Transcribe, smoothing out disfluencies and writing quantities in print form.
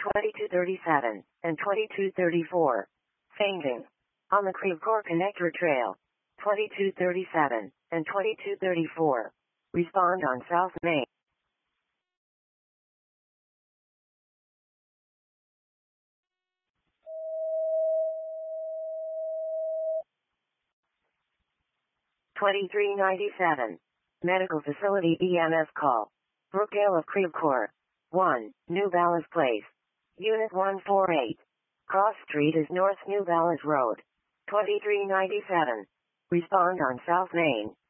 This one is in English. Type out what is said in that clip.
2237, and 2234. Fainting. On the Creve Coeur Connector Trail, 2237, and 2234. Respond on South Main. (2397). Medical Facility EMS call. Brookdale of Creve Coeur. 1. New Ballas Place. Unit 148. Cross Street is North New Ballas Road. 2397. Respond on South Main.